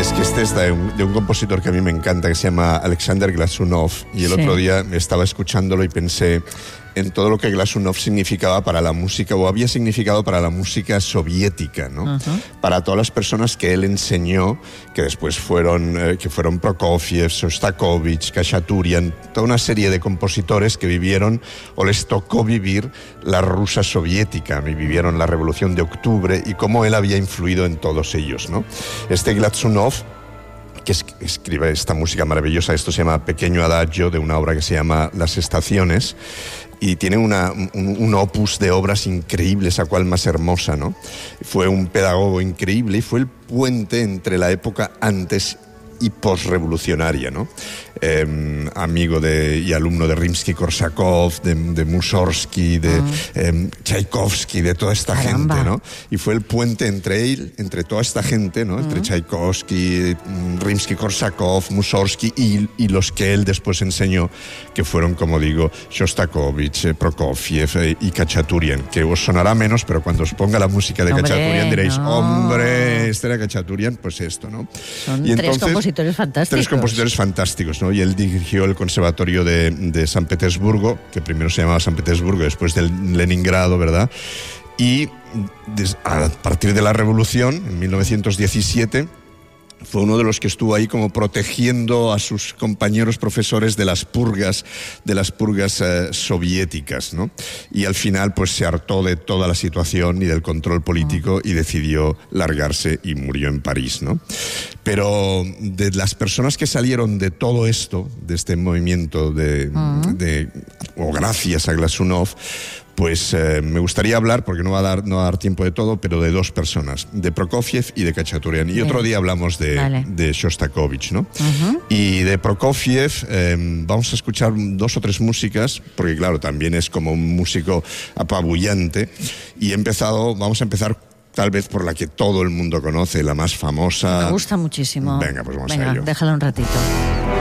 Es que este es de un compositor que a mí me encanta, que se llama Alexander Glazunov, y el otro día estaba escuchándolo y pensé en todo lo que Glazunov significaba para la música, o había significado para la música soviética, ¿no? Para todas las personas que él enseñó, que después fueron Prokofiev, Shostakovich, Khachaturian, toda una serie de compositores que vivieron o les tocó vivir la Rusia soviética, vivieron la Revolución de Octubre y cómo él había influido en todos ellos, ¿no? Este Glazunov, que escribe esta música maravillosa, esto se llama Pequeño Adagio, de una obra que se llama Las Estaciones, y tiene un opus de obras increíbles, a cual más hermosa, ¿no? Fue un pedagogo increíble y fue el puente entre la época antes y posrevolucionaria, ¿no? Amigo y alumno de Rimsky-Korsakov, de Mussorgsky, de Tchaikovsky, de toda esta gente, ¿no? Y fue el puente entre toda esta gente, ¿no? Entre Tchaikovsky, Rimsky-Korsakov, Mussorgsky y los que él después enseñó, que fueron, como digo, Shostakovich, Prokofiev y Khachaturian, que os sonará menos, pero cuando os ponga la música de Khachaturian diréis, hombre, este era Khachaturian, pues esto, ¿no? Son tres compositores fantásticos. Tres compositores fantásticos, ¿no? Y él dirigió el Conservatorio de San Petersburgo, que primero se llamaba San Petersburgo, después del Leningrado, ¿verdad? Y a partir de la Revolución, en 1917, fue uno de los que estuvo ahí como protegiendo a sus compañeros profesores de las purgas soviéticas, ¿no? Y al final pues se hartó de toda la situación y del control político y decidió largarse y murió en París, ¿no? Pero de las personas que salieron de todo esto, de este movimiento o gracias a Glazunov, pues me gustaría hablar, porque no va a dar tiempo de todo, pero de dos personas, de Prokofiev y de Khachaturian. Y otro día hablamos de Shostakovich, ¿no? Y de Prokofiev vamos a escuchar 2 o 3 músicas, porque claro, también es como un músico apabullante. Y vamos a empezar tal vez por la que todo el mundo conoce, la más famosa. Me gusta muchísimo. Venga, pues vamos a ello. Déjala un ratito.